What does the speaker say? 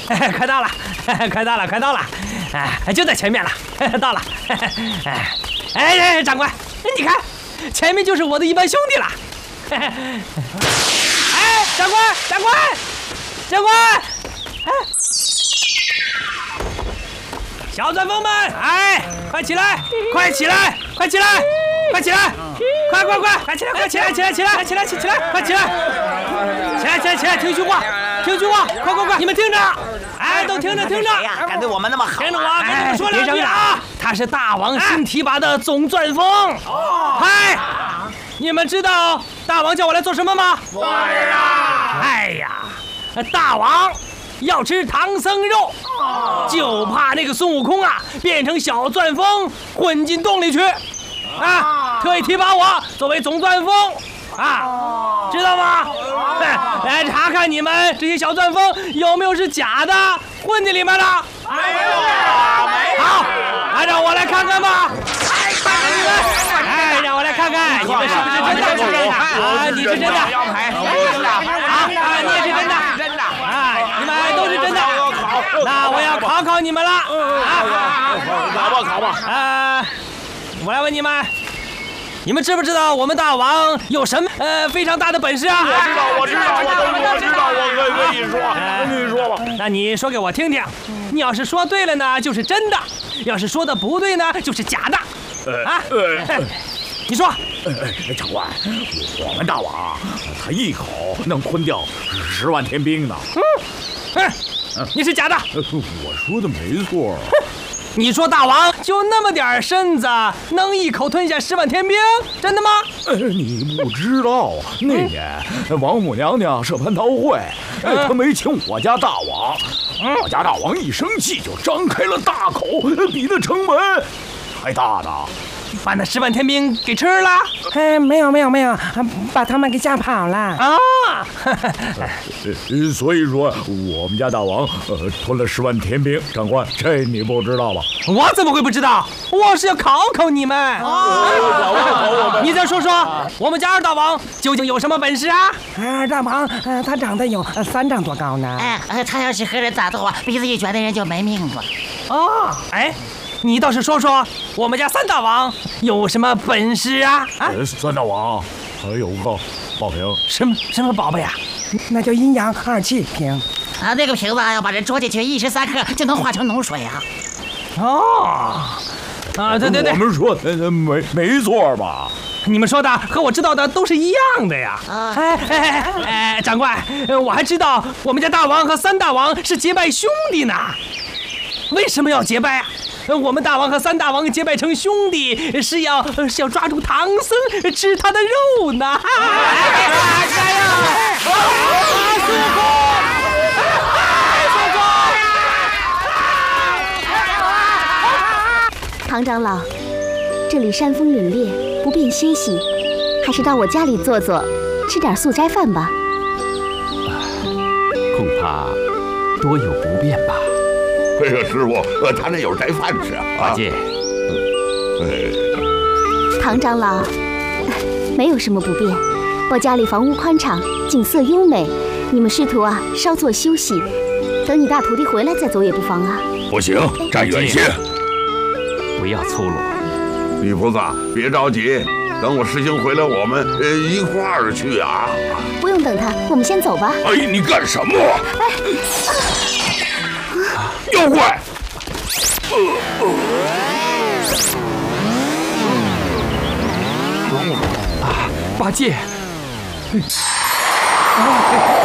快到了，快到了，快到了，哎，就在前面了，到了。哎，长官，你看，前面就是我的一班兄弟了。哎，长官，长官，长官，哎，小钻风们，哎，快起来，快起来，快起来，快起来，快，快起来，快起来，起来，起来，快起来，快起来，听句话，听句话，快，你们听着，哎，都听着，听着， 敢对我们那么好， 听着我跟你们说两句啊，他是大王新提拔的总钻风，嗨，你们知道大王叫我来做什么吗？ 不知道。 哎呀，大王要吃唐僧肉，就怕那个孙悟空啊变成小钻风混进洞里去，啊，特意提拔我作为总钻风，啊，知道吗？来查看你们这些小钻风有没有是假的混进里面的。 没有啊，没有。 好，让我来看看吧。哎，让我来看看你们是不是真的？啊，你是真的。你也是真的。 真的。 啊，你们都是真的。那我要考你们了。 考吧。 我来问你们。你们知不知道我们大王有什么非常大的本事啊？ 我知道，我跟你说，你说吧。 那你说给我听听，你要是说对了呢，就是真的；要是说的不对呢，就是假的。你说。 长官，我们大王他一口能吞掉10万天兵呢。 你是假的。 我说的没错。 你说大王就那么点身子，能一口吞下10万天兵？真的吗？ 你不知道，那年王母娘娘设蟠桃会，她没请我家大王，我家大王一生气就张开了大口，比那城门还大呢。 把那10万天兵给吃了？ 没有，把他们给吓跑了啊！ 所以说我们家大王吞了10万天兵。长官，这你不知道吧？ 我怎么会不知道？我是要考你们。你再说说，我们家二大王究竟有什么本事啊？ 二大王，他长得有3丈多高呢。 他要是和人打斗啊，鼻子一卷的人就没命了。 哎。你倒是说说，我们家3大王有什么本事啊 ？3大王还有个宝瓶， 什么宝贝呀？ 那叫阴阳2气瓶。 那个瓶子要把人捉进去，1时3刻就能化成脓水啊！ 对， 我们说的没错吧？ 你们说的和我知道的都是一样的呀！长官，我还知道我们家大王和3大王是结拜兄弟呢。为什么要结拜啊？我们大王和3大王结拜成兄弟，是要抓住唐僧吃他的肉呢！ 唐长老，这里山风凛冽，不便歇息，还是到我家里坐坐，吃点素斋饭吧。 恐怕多有不便吧。 师傅，他那有斋饭吃啊。 八戒， 唐长老，没有什么不便，我家里房屋宽敞，景色优美，你们师徒啊稍作休息，等你大徒弟回来再走也不妨啊。 不行，站远些， 不要粗鲁。 女菩萨，别着急，等我师兄回来，我们一块儿去啊。 不用等他，我们先走吧。 哎，你干什么？妖怪！ 八戒。